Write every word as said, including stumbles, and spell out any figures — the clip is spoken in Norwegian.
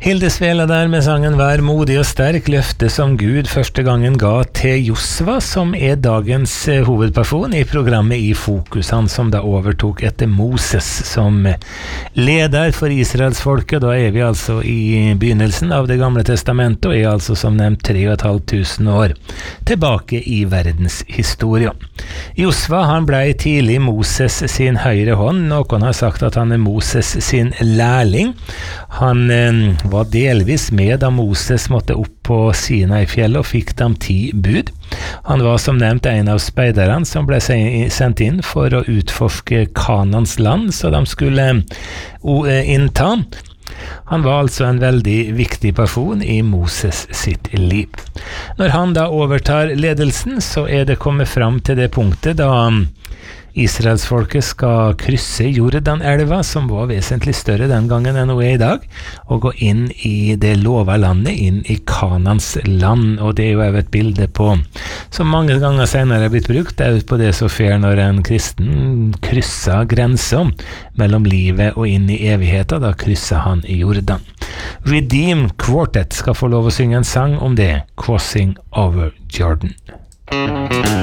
Hilde Svela der med sangen Vær modig og sterk, løfte som Gud første gangen ga til Josva, som er dagens eh, hovedperson i programmet I Fokus, han som da overtok etter Moses som leder for Israelsfolket. Da er vi altså i begynnelsen av det gamle testamentet, og er altså som nevnt tre og et halvt tusen år tilbake i verdenshistoria. Josva han ble tidlig Moses sin høyre hånd, noen har sagt at han er Moses sin lærling. Han eh, var delvis med da Moses måtte opp på Sinai-fjellet og fikk dem ti bud. Han var som nevnt en av speiderne som ble sendt inn for å utforske Kanans land, så de skulle innta. Han var altså en veldig viktig person i Moses sitt liv. Når han da overtar ledelsen, så er det kommet fram til det punktet da Israelsfolket skal krysse Jordanelva, som var vesentlig større den gangen enn hun er i dag, og gå inn i det lova landet, inn i Kanans land, og det er jo et bilde på, som mange ganger senere er blitt brukt, det er på det som skjer når en kristen krysser grenser mellom livet og inn i evigheten, da krysser han i Jordan. Redeem Quartet skal få lov å synge en sang om det, Crossing Over Jordan.